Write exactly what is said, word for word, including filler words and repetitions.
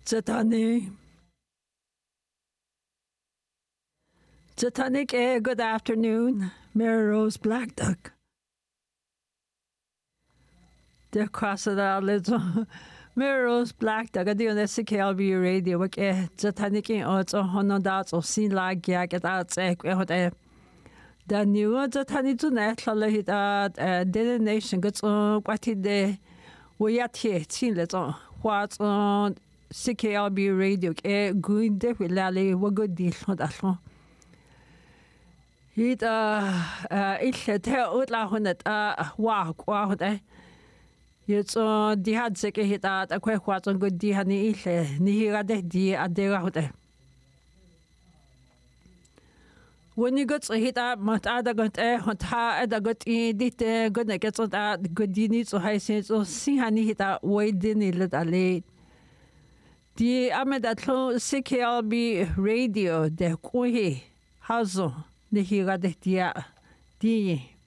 Zatani. Zatani, eh, good afternoon. Mary Rose Black Duck. The Crossadal little Mary Rose Black Duck. I do on S K L B radio. What eh, Zatani king odds or honodats or sin like yak at outside. The new Zatani to net, hit at a Daily Nation gets on what he day. We at here, seen let's on what's on C K L B radio. Eh, good day with Lally. What good deal on that one. Hit uh, ich hätte Utlahunet uh, wow, wow, eh. Jetzt uh, die hat sich hit at a quick what's on good die honey ile, nihirade die adera. When you got hit up, but other got eh, hot ha, other got in it, good I get on that good needs or high sense or see honey hit out way dinny little late. The Ahmed at C K L B radio, the Kohi, Hazo. Nihirade dia, die.